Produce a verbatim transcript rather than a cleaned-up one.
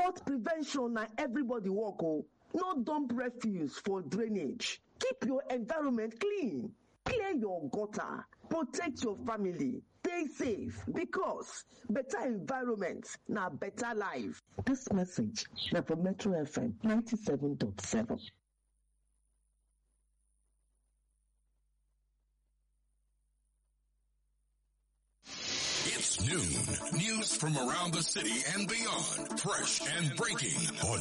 Flood prevention na everybody work o. No dump refuse for drainage. Keep your environment clean. Clear your gutter. Protect your family. Stay safe because better environment na better life. This message na from Metro F M ninety-seven point seven. It's noon. News from around the city and beyond. Fresh and breaking on